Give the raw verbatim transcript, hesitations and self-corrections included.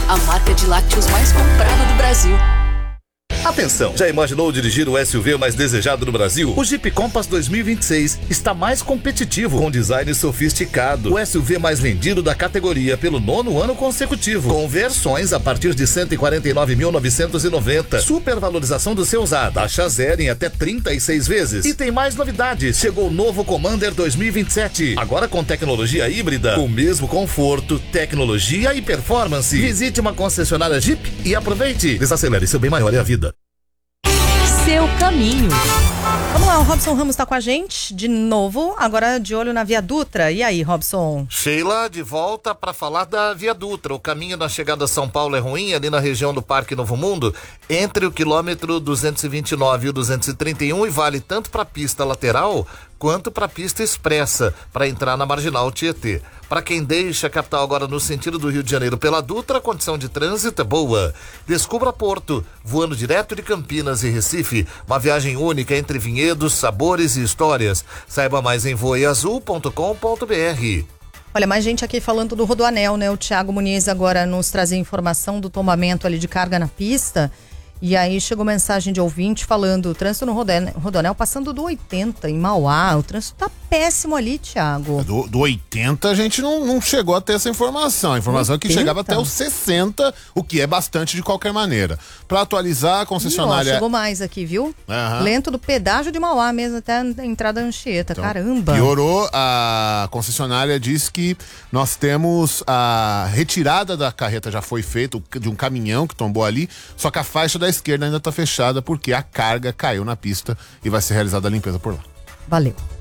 a marca de lácteos mais comprada do Brasil. Atenção! Já imaginou dirigir o S U V mais desejado no Brasil? O Jeep Compass dois mil e vinte e seis está mais competitivo, com design sofisticado. O S U V mais vendido da categoria pelo nono ano consecutivo, com versões a partir de cento e quarenta e nove mil novecentos e noventa. Supervalorização do seu usado, taxa zero em até trinta e seis vezes. E tem mais novidades. Chegou o novo Commander dois mil e vinte e sete, agora com tecnologia híbrida, com o mesmo conforto, tecnologia e performance. Visite uma concessionária Jeep e aproveite. Desacelere, seu bem maior é a vida. Seu caminho. Vamos lá, o Robson Ramos está com a gente de novo, agora de olho na Via Dutra. E aí, Robson? Sheila, de volta para falar da Via Dutra. O caminho na chegada a São Paulo é ruim, ali na região do Parque Novo Mundo, entre o quilômetro duzentos e vinte e nove e o duzentos e trinta e um, e vale tanto para a pista lateral quanto para a pista expressa, para entrar na Marginal Tietê. Para quem deixa a capital agora no sentido do Rio de Janeiro pela Dutra, a condição de trânsito é boa. Descubra Porto, voando direto de Campinas e Recife, uma viagem única entre vinhedos, sabores e histórias. Saiba mais em voe azul ponto com ponto br. Olha, mais gente aqui falando do Rodoanel, né? O Thiago Muniz agora nos trazia informação do tombamento ali de carga na pista. E aí chegou mensagem de ouvinte falando, o trânsito no Rodoanel passando do oitenta em Mauá, o trânsito tá péssimo ali, Thiago. Do, do oitenta a gente não, não chegou a ter essa informação, a informação é que chegava até os sessenta, o que é bastante de qualquer maneira. Para atualizar a concessionária... Ih, ó, chegou mais aqui, viu? Uhum. Lento do pedágio de Mauá mesmo, até a entrada da Anchieta, então, caramba. Piorou, a concessionária diz que nós temos a retirada da carreta já foi feita, de um caminhão que tombou ali, só que a faixa da esquerda ainda está fechada porque a carga caiu na pista e vai ser realizada a limpeza por lá. Valeu.